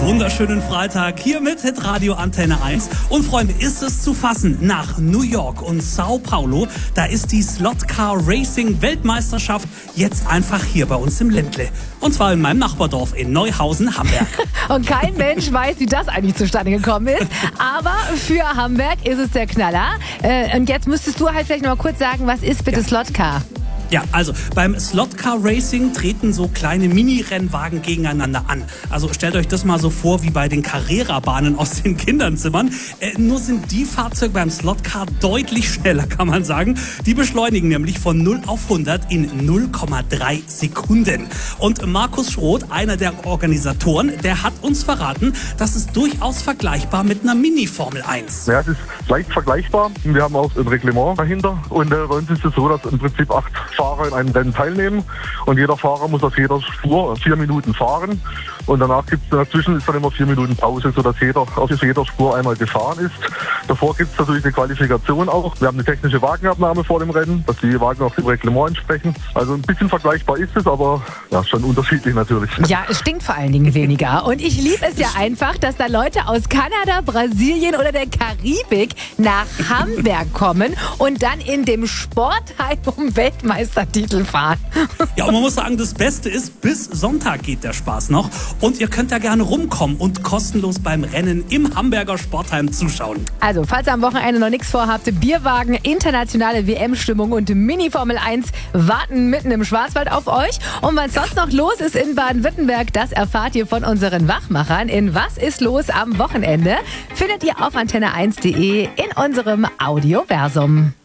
Wunderschönen Freitag hier mit Hitradio Antenne 1. Und Freunde, ist es zu fassen, nach New York und Sao Paulo, da ist die Slotcar Racing Weltmeisterschaft jetzt einfach hier bei uns im Ländle. Und zwar in meinem Nachbardorf in Neuhausen, Hamburg. Und kein Mensch weiß, wie das eigentlich zustande gekommen ist. Aber für Hamburg ist es der Knaller. Und jetzt müsstest du halt vielleicht noch mal kurz sagen, was ist bitte Slotcar? Ja, also beim Slotcar Racing treten so kleine Mini-Rennwagen gegeneinander an. Also stellt euch das mal so vor wie bei den Carrera-Bahnen aus den Kinderzimmern. Nur sind die Fahrzeuge beim Slotcar deutlich schneller, kann man sagen. Die beschleunigen nämlich von 0 auf 100 in 0,3 Sekunden. Und Markus Schroth, einer der Organisatoren, der hat uns verraten, das ist durchaus vergleichbar mit einer Mini-Formel 1. Ja, es ist leicht vergleichbar. Wir haben auch ein Reglement dahinter. Und bei uns ist es so, dass im Prinzip 8 Fahrer in einem Rennen teilnehmen und jeder Fahrer muss auf jeder Spur 4 Minuten fahren und danach dazwischen ist dann immer 4 Minuten Pause, sodass jeder auf jeder Spur einmal gefahren ist. Davor gibt es natürlich eine Qualifikation auch. Wir haben eine technische Wagenabnahme vor dem Rennen, dass die Wagen auch dem Reglement entsprechen. Also ein bisschen vergleichbar ist es, aber ja, schon unterschiedlich natürlich. Ja, es stinkt vor allen Dingen weniger. Und ich liebe es ja einfach, dass da Leute aus Kanada, Brasilien oder der Karibik nach Hamburg kommen und dann in dem Sportheim um Weltmeistertitel fahren. Ja, und man muss sagen, das Beste ist, bis Sonntag geht der Spaß noch. Und ihr könnt da gerne rumkommen und kostenlos beim Rennen im Hamburger Sportheim zuschauen. Also, falls ihr am Wochenende noch nichts vorhabt, Bierwagen, internationale WM-Stimmung und Mini-Formel 1 warten mitten im Schwarzwald auf euch. Und was sonst noch los ist in Baden-Württemberg, das erfahrt ihr von unseren Wachmachern in Was ist los am Wochenende? Findet ihr auf antenne1.de in unserem Audioversum.